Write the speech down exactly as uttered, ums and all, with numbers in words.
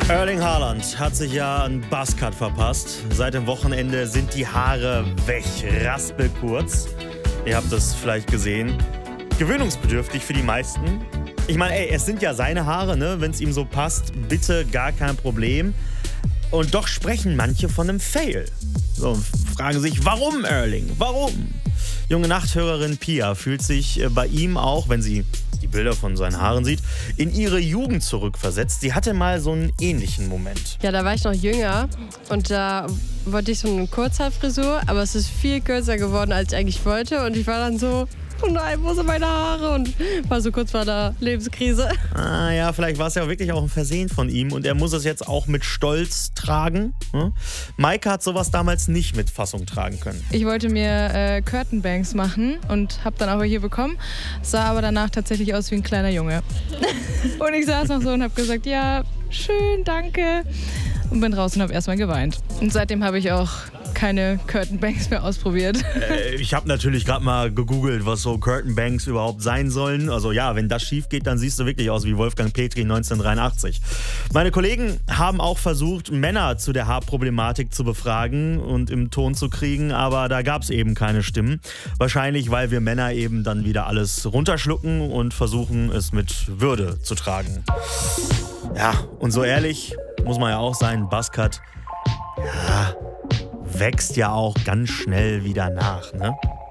Erling Haaland hat sich ja einen Buzzcut verpasst. Seit dem Wochenende sind die Haare weg, raspelkurz. Ihr habt es vielleicht gesehen. Gewöhnungsbedürftig für die meisten. Ich meine, ey, es sind ja seine Haare, ne? Wenn es ihm so passt, bitte gar kein Problem. Und doch sprechen manche von einem Fail. So, und fragen sich, warum Erling? Warum? Junge Nachthörerin Pia fühlt sich bei ihm auch, wenn sie die Bilder von seinen Haaren sieht, in ihre Jugend zurückversetzt. Sie hatte mal so einen ähnlichen Moment. Ja, da war ich noch jünger und da wollte ich so eine Kurzhaarfrisur, aber es ist viel kürzer geworden, als ich eigentlich wollte. Und ich war dann so, oh nein, wo sind meine Haare? Und war so kurz vor der Lebenskrise. Ah ja, vielleicht war es ja wirklich auch ein Versehen von ihm und er muss es jetzt auch mit Stolz tragen. Hm? Maike hat sowas damals nicht mit Fassung tragen können. Ich wollte mir äh, Curtain Bangs machen und habe dann auch hier bekommen, sah aber danach tatsächlich aus wie ein kleiner Junge. Und ich saß noch so und habe gesagt, ja, schön, danke. Und bin raus und habe erstmal geweint. Und seitdem habe ich auch keine Curtain Bangs mehr ausprobiert. Äh, ich habe natürlich gerade mal gegoogelt, was so Curtain Bangs überhaupt sein sollen. Also ja, wenn das schief geht, dann siehst du wirklich aus wie Wolfgang Petri neunzehnhundertdreiundachtzig. Meine Kollegen haben auch versucht, Männer zu der Haarproblematik zu befragen und im Ton zu kriegen, aber da gab es eben keine Stimmen. Wahrscheinlich, weil wir Männer eben dann wieder alles runterschlucken und versuchen, es mit Würde zu tragen. Ja, und so ehrlich muss man ja auch sein, Buzzcut, ja, wächst ja auch ganz schnell wieder nach, ne?